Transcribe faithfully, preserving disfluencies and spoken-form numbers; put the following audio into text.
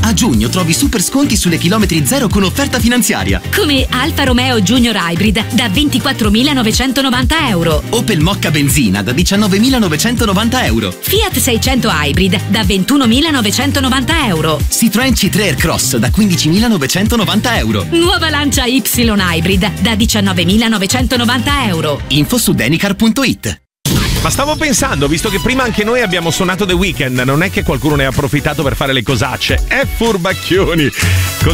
A giugno trovi super sconti sulle chilometri zero con offerta finanziaria. Come Alfa Romeo Junior Hybrid da ventiquattromilanovecentonovanta euro. Opel Mokka benzina da diciannovemilanovecentonovanta euro. Fiat seicento Hybrid da ventunomilanovecentonovanta euro. Citroën C tre Aircross da quindicimilanovecentonovanta euro. Nuova Lancia Y Hybrid da diciannovemilanovecentonovanta euro. Info su denicar punto it. Ma stavo pensando, visto che prima anche noi abbiamo suonato The Weeknd, non è che qualcuno ne ha approfittato per fare le cosacce. È furbacchioni. Con